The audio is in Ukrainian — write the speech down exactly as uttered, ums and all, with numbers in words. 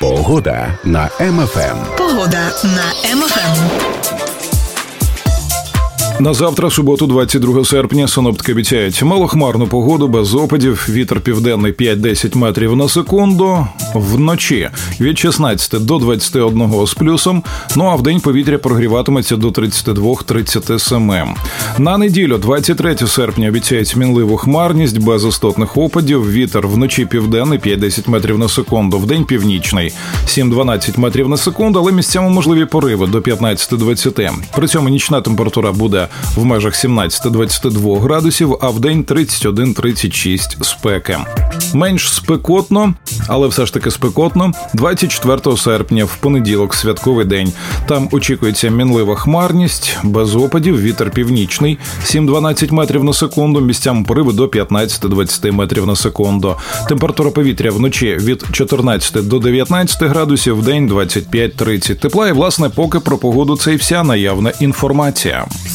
Погода на Ем Еф Ем. Погода на Ем Еф Ем. На завтра, суботу, двадцять другого серпня, синоптики обіцяють малохмарну погоду, без опадів, вітер південний п'ять-десять метрів на секунду, вночі від шістнадцяти до двадцяти одного з плюсом, ну а вдень повітря прогріватиметься до тридцяти двох - тридцяти семи. На неділю, двадцять третього серпня, обіцяють мінливу хмарність, без істотних опадів, вітер вночі південний п'ять-десять метрів на секунду, вдень північний сім-дванадцять метрів на секунду, але місцями можливі пориви до п'ятнадцяти-двадцяти. При цьому нічна температура буде в межах сімнадцяти-двадцяти двох градусів, а в день тридцять один - тридцять шість спеки. Менш спекотно, але все ж таки спекотно, двадцять четвертого серпня, в понеділок, святковий день. Там очікується мінлива хмарність, без опадів, вітер північний сім-дванадцять метрів на секунду, місцями пориви до п'ятнадцяти-двадцяти метрів на секунду. Температура повітря вночі від чотирнадцяти до дев'ятнадцяти градусів, в день двадцять п'ять - тридцять. Тепла і, власне, поки про погоду це і вся наявна інформація.